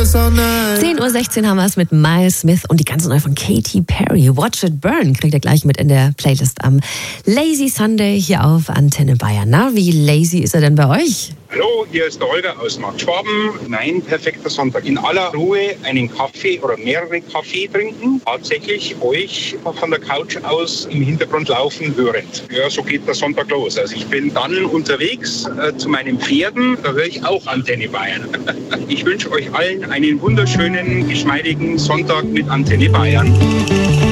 10:16 Uhr haben wir es mit Miles Smith und die ganze neue von Katy Perry. Watch It Burn kriegt ihr gleich mit in der Playlist am Lazy Sunday hier auf Antenne Bayern. Na, wie lazy ist er denn bei euch? Hallo, hier ist der Holger aus Markt Schwaben. Mein perfekter Sonntag. In aller Ruhe einen Kaffee oder mehrere Kaffee trinken. Tatsächlich euch von der Couch aus im Hintergrund laufen hörend. Ja, so geht der Sonntag los. Also ich bin dann unterwegs zu meinen Pferden. Da höre ich auch Antenne Bayern. Ich wünsche euch allen einen wunderschönen, geschmeidigen Sonntag mit Antenne Bayern.